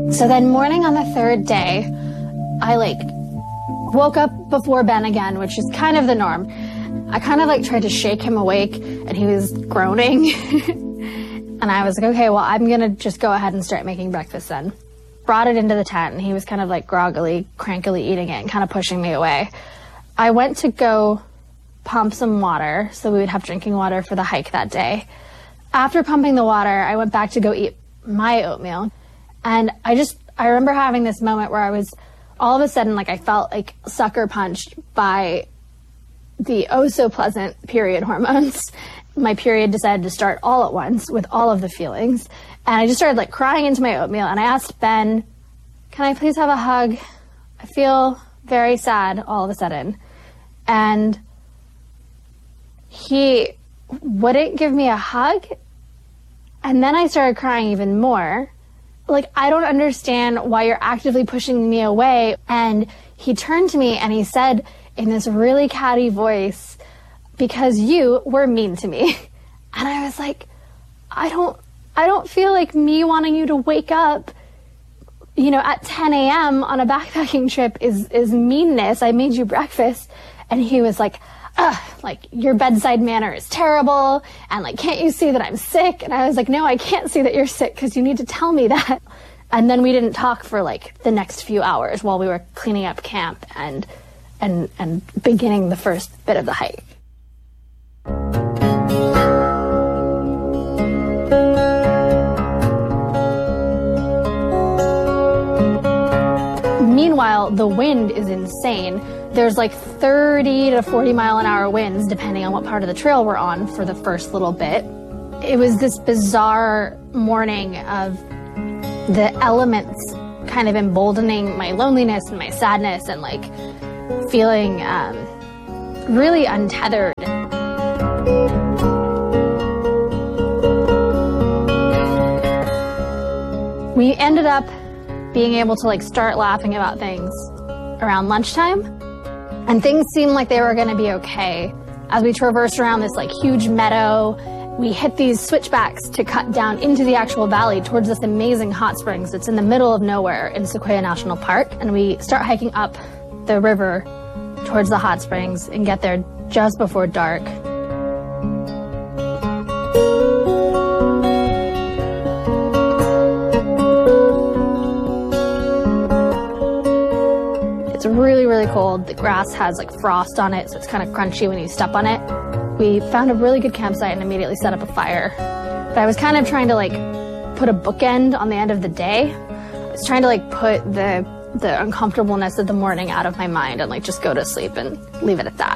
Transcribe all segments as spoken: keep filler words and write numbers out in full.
So then morning on the third day, I like woke up before Ben again, which is kind of the norm. I kind of like tried to shake him awake and he was groaning. And I was like, okay, well, I'm going to just go ahead and start making breakfast then. Brought it into the tent and he was kind of like groggily, crankily eating it and kind of pushing me away. I went to go pump some water so we would have drinking water for the hike that day. After pumping the water, I went back to go eat my oatmeal. And I just, I remember having this moment where I was, all of a sudden, like I felt like sucker punched by the oh so pleasant period hormones. My period decided to start all at once with all of the feelings. And I just started like crying into my oatmeal. And I asked Ben, can I please have a hug? I feel very sad all of a sudden. And he wouldn't give me a hug. And then I started crying even more. Like, I don't understand why you're actively pushing me away. And he turned to me and he said in this really catty voice, because you were mean to me. And I was like, I don't, I don't feel like me wanting you to wake up, you know, at ten a.m. on a backpacking trip is, is meanness. I made you breakfast. And he was like, ugh, like, your bedside manner is terrible, and like, can't you see that I'm sick? And I was like, no, I can't see that you're sick because you need to tell me that. And then we didn't talk for like the next few hours while we were cleaning up camp and and and beginning the first bit of the hike. Meanwhile, the wind is insane. There's like thirty to forty mile an hour winds, depending on what part of the trail we're on for the first little bit. It was this bizarre morning of the elements kind of emboldening my loneliness and my sadness and like feeling um, really untethered. We ended up being able to like start laughing about things around lunchtime. And things seemed like they were going to be okay. As we traversed around this like huge meadow, we hit these switchbacks to cut down into the actual valley towards this amazing hot springs that's in the middle of nowhere in Sequoia National Park. And we start hiking up the river towards the hot springs and get there just before dark. It's really, really cold. The grass has like frost on it, so it's kind of crunchy when you step on it. We found a really good campsite and immediately set up a fire. But I was kind of trying to like put a bookend on the end of the day. I was trying to like put the the uncomfortableness of the morning out of my mind and like just go to sleep and leave it at that.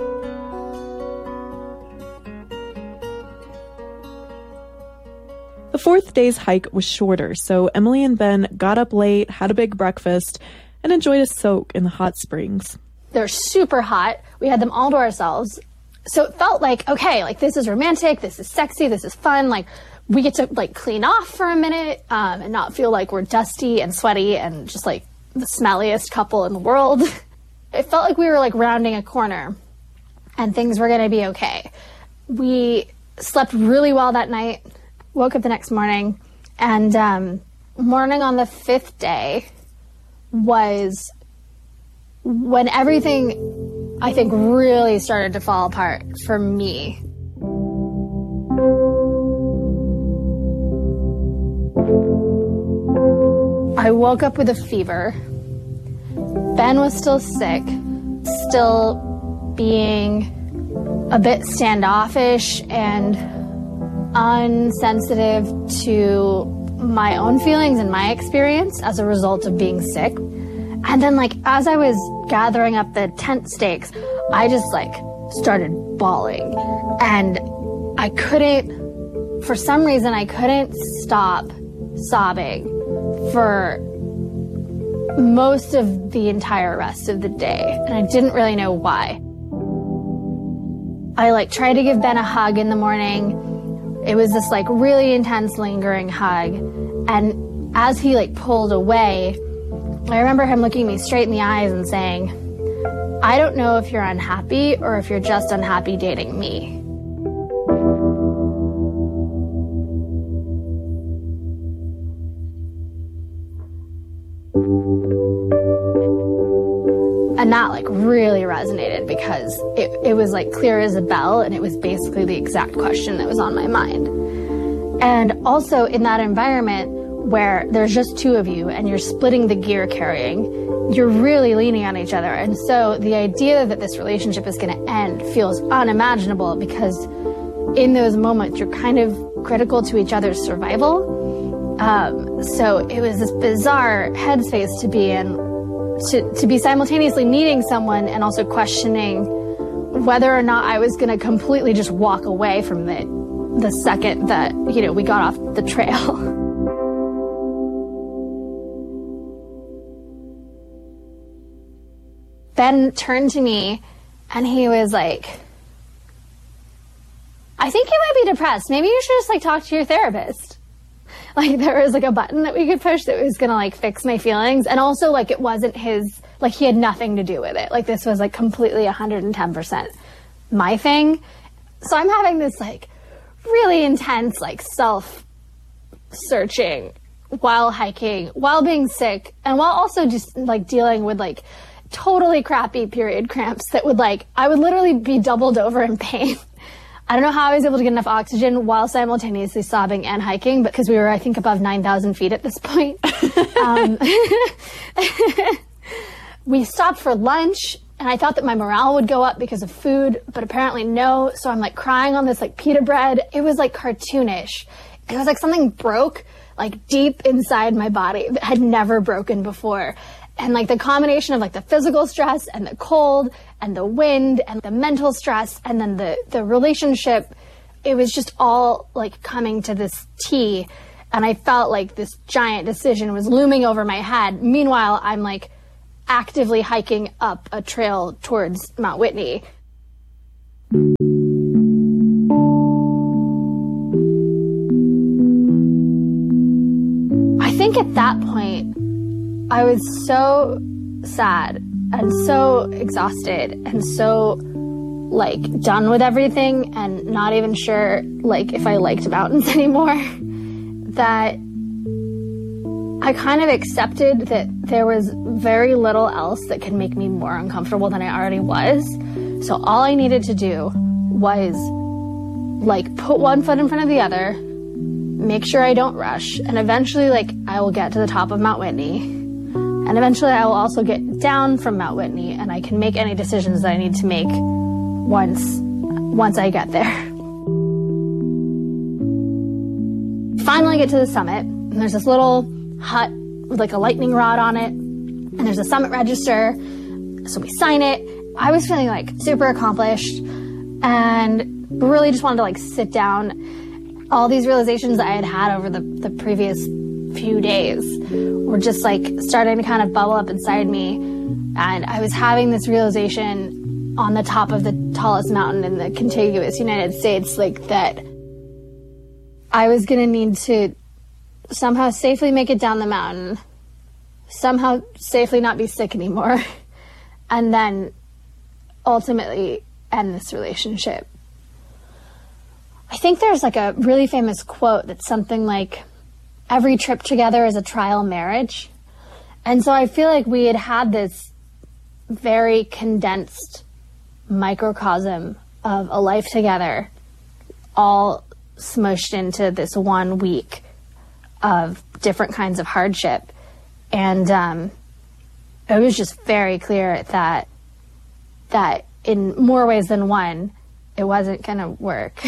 The fourth day's hike was shorter, so Emily and Ben got up late, had a big breakfast, and enjoyed a soak in the hot springs. They're super hot. We had them all to ourselves. So it felt like, okay, like this is romantic, this is sexy, this is fun. Like we get to like clean off for a minute um, and not feel like we're dusty and sweaty and just like the smelliest couple in the world. It felt like we were like rounding a corner and things were going to be okay. We slept really well that night, woke up the next morning, and um, morning on the fifth day was when everything, I think, really started to fall apart for me. I woke up with a fever. Ben was still sick, still being a bit standoffish and unsensitive to my own feelings and my experience as a result of being sick. And then, like, as I was gathering up the tent stakes, I just, like, started bawling. And I couldn't, for some reason, I couldn't stop sobbing for most of the entire rest of the day. And I didn't really know why. I, like, tried to give Ben a hug in the morning. It was this, like, really intense, lingering hug. And as he, like, pulled away, I remember him looking me straight in the eyes and saying, I don't know if you're unhappy or if you're just unhappy dating me. And that like really resonated because it, it was like clear as a bell, and it was basically the exact question that was on my mind. And also in that environment where there's just two of you and you're splitting the gear carrying, you're really leaning on each other. And so the idea that this relationship is going to end feels unimaginable, because in those moments you're kind of critical to each other's survival. Um, so it was this bizarre headspace to be in, to, to be simultaneously needing someone and also questioning whether or not I was going to completely just walk away from it the second that, you know, we got off the trail. Ben turned to me and he was like, I think you might be depressed. Maybe you should just like talk to your therapist. Like there was like a button that we could push that was gonna like fix my feelings. And also like it wasn't his, like he had nothing to do with it. Like this was like completely one hundred ten percent my thing. So I'm having this like really intense like self searching while hiking, while being sick, and while also just like dealing with like totally crappy period cramps that would like, I would literally be doubled over in pain. I don't know how I was able to get enough oxygen while simultaneously sobbing and hiking, because we were, I think, above nine thousand feet at this point. um, we stopped for lunch, and I thought that my morale would go up because of food, but apparently no. So I'm like crying on this like pita bread. It was like cartoonish. It was like something broke like deep inside my body that had never broken before. And like the combination of like the physical stress and the cold and the wind and the mental stress and then the, the relationship, it was just all like coming to this T. And I felt like this giant decision was looming over my head. Meanwhile, I'm like actively hiking up a trail towards Mount Whitney. I think at that point, I was so sad and so exhausted and so like done with everything and not even sure like if I liked mountains anymore that I kind of accepted that there was very little else that could make me more uncomfortable than I already was. So all I needed to do was like put one foot in front of the other, make sure I don't rush, and eventually like I will get to the top of Mount Whitney. And eventually I will also get down from Mount Whitney, and I can make any decisions that I need to make once, once I get there. Finally get to the summit, and there's this little hut with like a lightning rod on it, and there's a summit register, so we sign it. I was feeling like super accomplished and really just wanted to like sit down. All these realizations that I had had over the, the previous few days were just like starting to kind of bubble up inside me. And I was having this realization on the top of the tallest mountain in the contiguous United States, like that I was going to need to somehow safely make it down the mountain, somehow safely not be sick anymore, and then ultimately end this relationship. I think there's like a really famous quote that's something like, every trip together is a trial marriage. And so I feel like we had had this very condensed microcosm of a life together, all smushed into this one week of different kinds of hardship. And um, it was just very clear that that in more ways than one, it wasn't going to work.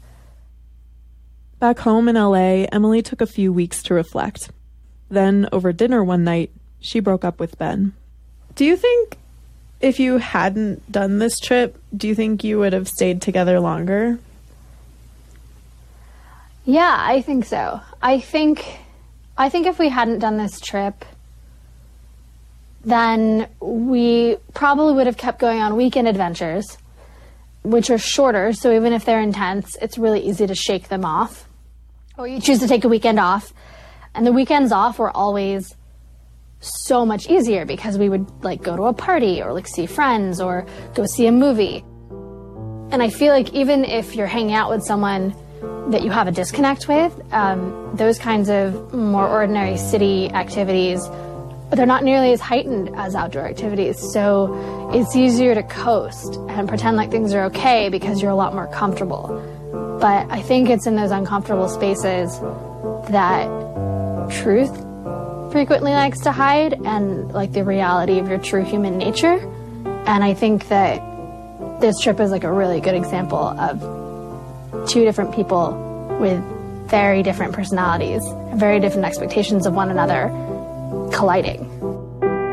Back home in L A, Emily took a few weeks to reflect. Then, over dinner one night, she broke up with Ben. Do you think if you hadn't done this trip, do you think you would have stayed together longer? Yeah, I think so. I think, I think if we hadn't done this trip, then we probably would have kept going on weekend adventures, which are shorter, so even if they're intense, it's really easy to shake them off. Or you choose to take a weekend off, and the weekends off were always so much easier because we would like go to a party or like see friends or go see a movie. And I feel like even if you're hanging out with someone that you have a disconnect with, um, those kinds of more ordinary city activities but they're not nearly as heightened as outdoor activities. So it's easier to coast and pretend like things are okay because you're a lot more comfortable. But I think it's in those uncomfortable spaces that truth frequently likes to hide, and like the reality of your true human nature. And I think that this trip is like a really good example of two different people with very different personalities and very different expectations of one another colliding.